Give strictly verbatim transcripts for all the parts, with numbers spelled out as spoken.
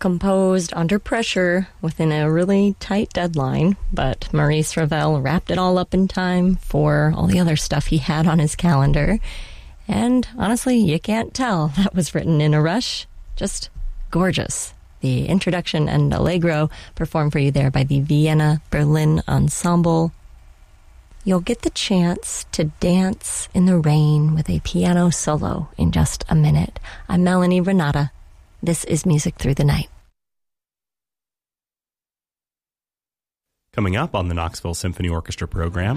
composed under pressure within a really tight deadline, but Maurice Ravel wrapped it all up in time for all the other stuff he had on his calendar. And honestly, you can't tell that was written in a rush. Just gorgeous. The introduction and allegro performed for you there by the Vienna Berlin Ensemble. You'll get the chance to dance in the rain with a piano solo in just a minute. I'm Melanie Renata. This is Music Through the Night. Coming up on the Knoxville Symphony Orchestra program,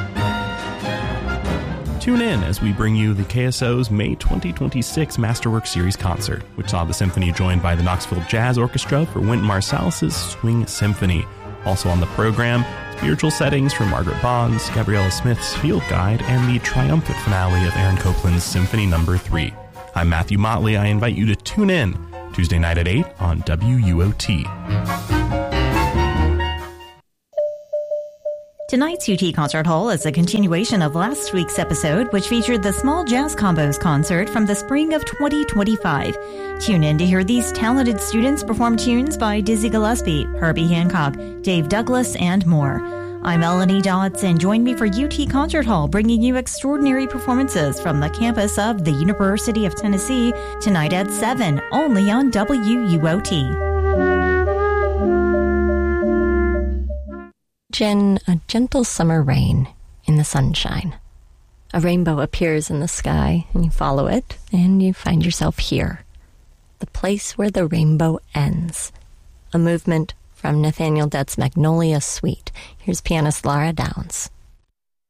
tune in as we bring you the K S O's May twenty twenty-six Masterwork Series concert, which saw the symphony joined by the Knoxville Jazz Orchestra for Wynton Marsalis's Swing Symphony. Also on the program, spiritual settings from Margaret Bond's, Gabriella Smith's Field Guide, and the triumphant finale of Aaron Copland's Symphony Number three. I'm Matthew Motley. I invite you to tune in Tuesday night at eight on W U O T. Tonight's U T Concert Hall is a continuation of last week's episode, which featured the Small Jazz Combos concert from the spring of twenty twenty-five. Tune in to hear these talented students perform tunes by Dizzy Gillespie, Herbie Hancock, Dave Douglas, and more. I'm Melanie Dodson. Join me for U T Concert Hall, bringing you extraordinary performances from the campus of the University of Tennessee tonight at seven, only on W U O T. Jen, a gentle summer rain in the sunshine. A rainbow appears in the sky, and you follow it, and you find yourself here. The place where the rainbow ends. A movement from Nathaniel Dett's Magnolia Suite. Here's pianist Lara Downs.